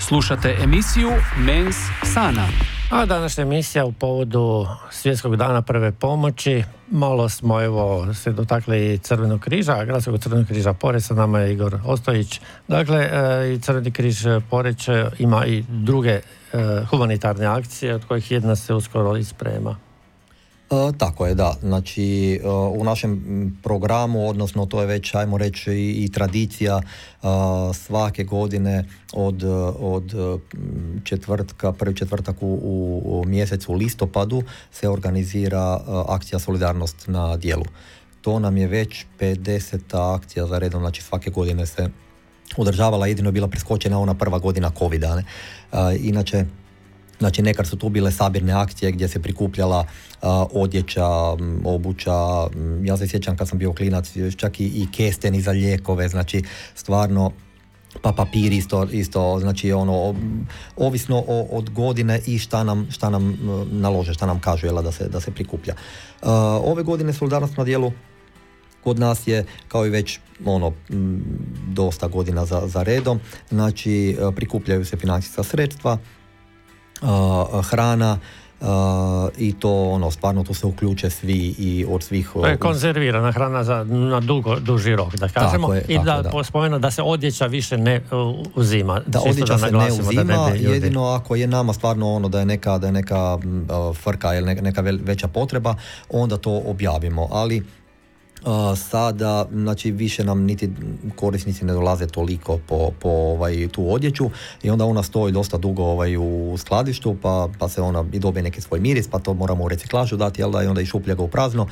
Slušate emisiju Mens Sana. A današnja emisija u povodu Svjetskog dana prve pomoći. Malo smo se dotakli Crvenog križa, Gradskog Crvenog križa Poreč, sa nama je Igor Ostojić. Dakle, i Crveni križ Poreč ima i druge humanitarne akcije, od kojih jedna se uskoro isprema. Tako je, da. Znači, u našem programu, odnosno to je već, ajmo reći, i tradicija, svake godine od četvrtka, prvi četvrtak u mjesecu listopadu se organizira akcija Solidarnost na djelu. To nam je već 50. akcija za redom, znači svake godine se održavala, jedino je bila preskočena ona prva godina COVID-a. Inače, znači nekad su tu bile sabirne akcije gdje se prikupljala odjeća, obuća, ja se sjećam kad sam bio klinac, čak i kesteni za lijekove, znači stvarno, pa papir isto, znači ovisno od godine i šta nam nalože, šta nam kažu, da se prikuplja. Ove godine Solidarnost na djelu kod nas je, kao i već dosta godina za redom, znači prikupljaju se financijska sredstva, hrana, i to stvarno tu se uključe svi i od svih. To je konzervirana hrana na duži rok, da kažemo. I da spomenu da se odjeća više ne uzima. Da, odjeća se ne uzima, jedino ako je nama stvarno da je neka frka ili neka veća potreba, onda to objavimo, ali sada, znači više nam niti korisnici ne dolaze toliko po tu odjeću i onda ona stoji dosta dugo u skladištu, pa se ona i dobije neki svoj miris, pa to moramo u reciklažu dati, i onda i šuplja ga u prazno.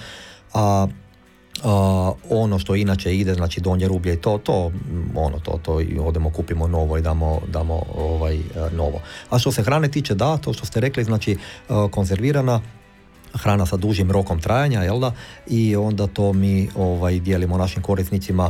Ono što inače ide, znači donje rublje i to i odemo kupimo novo i damo novo. A što se hrane tiče, da, to što ste rekli, znači konzervirana hrana sa dužim rokom trajanja, i onda to mi dijelimo našim korisnicima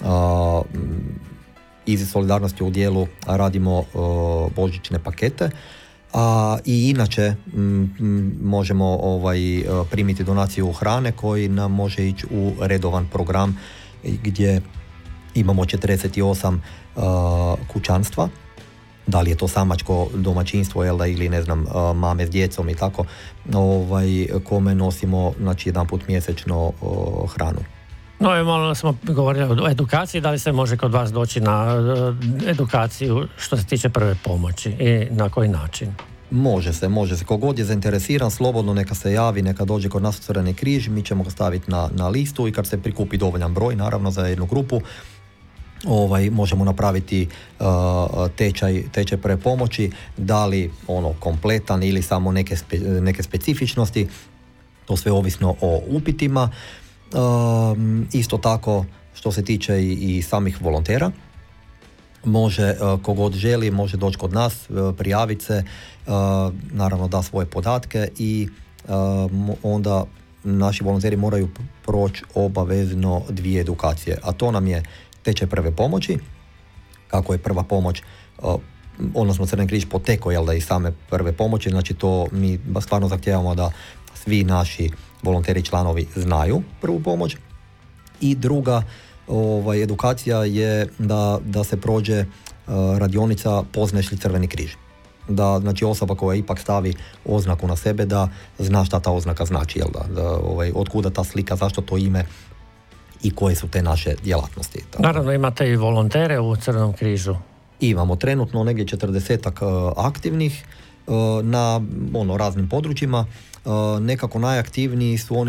iz Solidarnosti u djelu, radimo božićne pakete, i inače možemo primiti donaciju hrane koji nam može ići u redovan program gdje imamo 48 kućanstva. Da li je to samačko domaćinstvo, ili ne znam, mame s djecom i tako, kome nosimo, znači, jedanput mjesečno hranu. No, malo smo govorili o edukaciji, da li se može kod vas doći na edukaciju što se tiče prve pomoći i na koji način? Može se. Kogod je zainteresiran, slobodno neka se javi, neka dođe kod nas u Crveni križ, mi ćemo ga staviti na listu i kad se prikupi dovoljan broj, naravno za jednu grupu, možemo napraviti tečaj prve pomoći, da li kompletan ili samo neke specifičnosti, to sve ovisno o upitima. Isto tako što se tiče i samih volontera, može, kogod želi, može doći kod nas, prijaviti se, naravno da svoje podatke, i onda naši volonteri moraju proći obavezno 2 edukacije, a to nam je tečaj prve pomoći, kako je prva pomoć, odnosno Crveni križ potekao i same prve pomoći, znači to mi stvarno zahtijevamo da svi naši volonteri, članovi znaju prvu pomoć. I druga edukacija je da se prođe radionica Poznaješ li Crveni križ, da, znači, osoba koja ipak stavi oznaku na sebe da zna šta ta oznaka znači, otkuda ta slika, zašto to ime i koje su te naše djelatnosti. Naravno, imate i volontere u Crvenom križu. Imamo trenutno negdje 40-ak aktivnih na raznim područjima. Nekako najaktivniji su oni